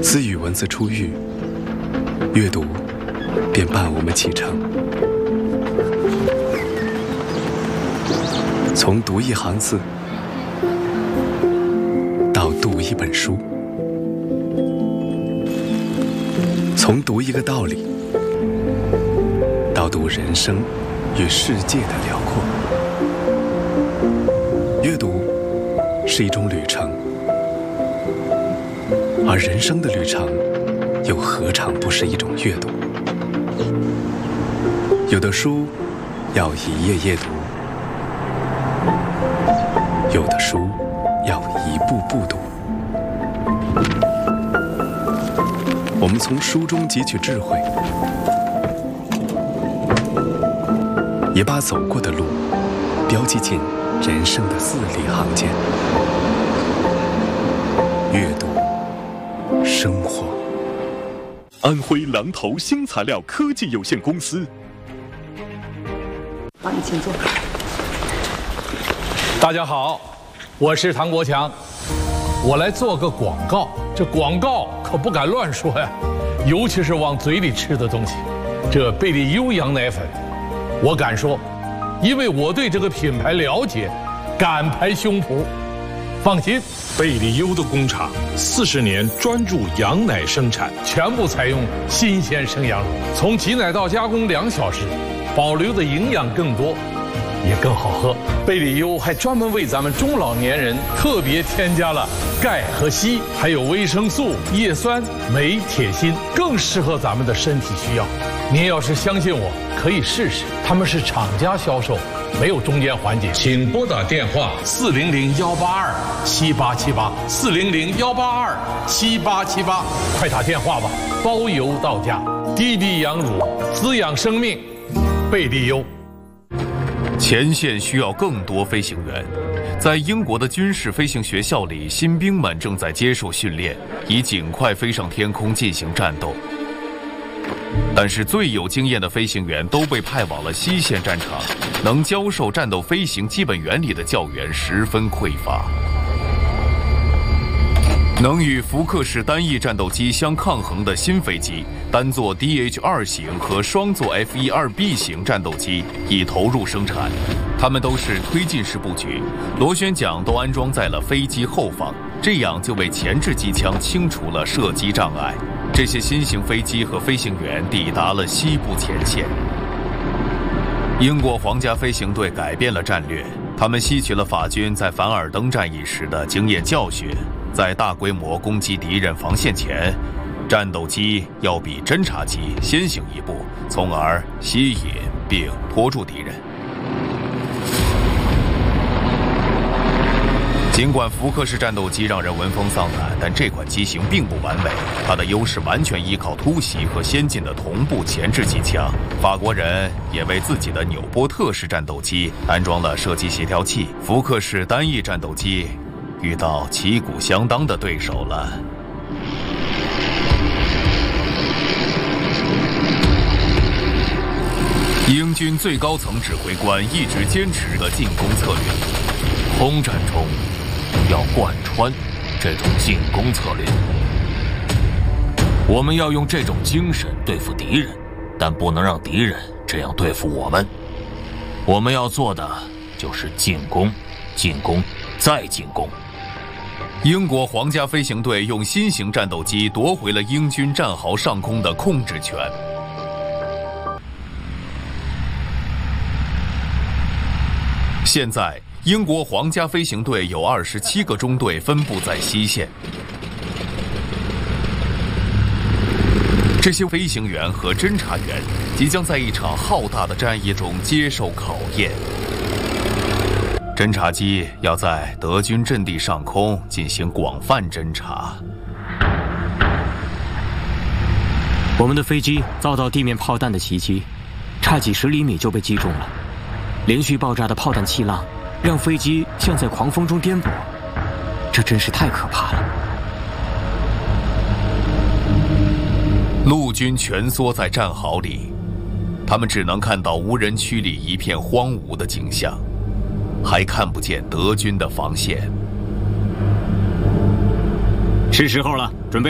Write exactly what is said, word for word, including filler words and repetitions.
自语文字出狱，阅读便伴我们启程。从读一行字到读一本书，从读一个道理到读人生与世界的辽阔。阅读是一种旅程，而人生的旅程又何尝不是一种阅读？有的书要一页页读，有的书要一步步读。我们从书中汲取智慧，也把走过的路标记进人生的字里行间。阅读，生活。 安徽狼头新材料科技有限公司。 帮你请坐。 大家好，我是唐国强，我来做个广告。这广告可不敢乱说呀，尤其是往嘴里吃的东西。这贝利优羊奶粉，我敢说，因为我对这个品牌了解，敢拍胸脯。放心， 贝利优的工厂四十年专注羊奶生产， 全部采用新鲜生羊乳，从挤奶到加工两小时，保留的营养更多，也更好喝。贝利优还专门为咱们中老年人特别添加了钙和硒，还有维生素、叶酸、镁、铁、锌，更适合咱们的身体需要。您要是相信我，可以试试。他们是厂家销售，没有中间环节。请拨打电话四零零幺八二七八七八四零零幺八二七八七八，快打电话吧，包邮到家。低低羊乳，滋养生命，贝利优。 前线需要更多飞行员，在英国的军事飞行学校里，新兵们正在接受训练，以尽快飞上天空进行战斗。但是最有经验的飞行员都被派往了西线战场，能教授战斗飞行基本原理的教员十分匮乏。能与福克式单翼战斗机相抗衡的新飞机，单座 D H 二 型和双座 F 一 二 B 型战斗机已投入生产，它们都是推进式布局，螺旋桨都安装在了飞机后方，这样就为前置机枪清除了射击障碍。这些新型飞机和飞行员抵达了西部前线。英国皇家飞行队改变了战略，他们吸取了法军在凡尔登战役时的经验教训，在大规模攻击敌人防线前，战斗机要比侦察机先行一步，从而吸引并拖住敌人。尽管福克式战斗机让人闻风丧胆，但这款机型并不完美，它的优势完全依靠突袭和先进的同步前置机枪。法国人也为自己的纽波特式战斗机安装了射击协调器。福克式单翼战斗机遇到旗鼓相当的对手了。英军最高层指挥官一直坚持的进攻策略，空战中要贯穿这种进攻策略。我们要用这种精神对付敌人，但不能让敌人这样对付我们。我们要做的就是进攻，进攻，再进攻。英国皇家飞行队用新型战斗机夺回了英军战壕上空的控制权。现在，英国皇家飞行队有二十七个中队分布在西线。这些飞行员和侦察员即将在一场浩大的战役中接受考验。侦察机要在德军阵地上空进行广泛侦察。 我们的飞机遭到地面炮弹的袭击，差几十厘米就被击中了。连续爆炸的炮弹气浪让飞机像在狂风中颠簸，这真是太可怕了。 陆军蜷缩在战壕里，他们只能看到无人区里一片荒芜的景象，还看不见德军的防线。 是时候了，准备